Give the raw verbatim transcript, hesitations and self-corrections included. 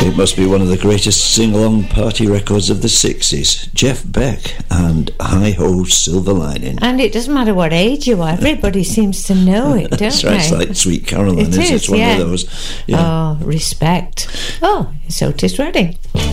It must be one of the greatest sing-along party records of the sixties. Jeff Beck and Hi-Ho Silver Lining. And it doesn't matter what age you are, everybody seems to know it, don't That's right, they? it's like Sweet Caroline, It is is, It's one yeah. of those. Yeah. Oh, respect. Oh, it's Otis Redding.